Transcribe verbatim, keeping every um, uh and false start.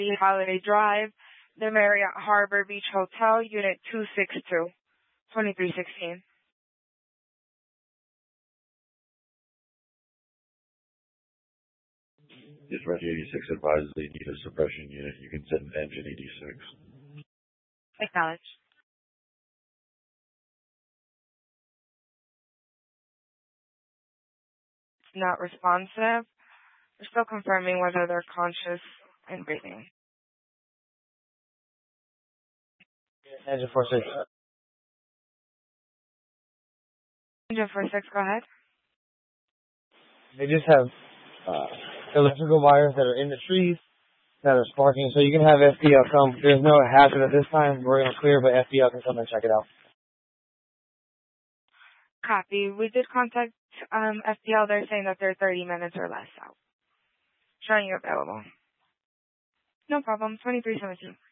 Holiday Drive, the Marriott Harbor Beach Hotel, Unit two sixty-two, twenty-three sixteen. Dispatch eighty-six advises they need a suppression unit. You can send engine eighty-six. Acknowledge. It's not responsive. We're still confirming whether they're conscious and breathing. Engine four six. Engine four six, go ahead. They just have uh, electrical wires that are in the trees that are sparking, so you can have F P L come. There's no hazard at this time. We're going to clear, but F P L can come and check it out. Copy. We did contact um, F P L. They're saying that they're thirty minutes or less out. Showing you available. No problem. twenty-three seventeen.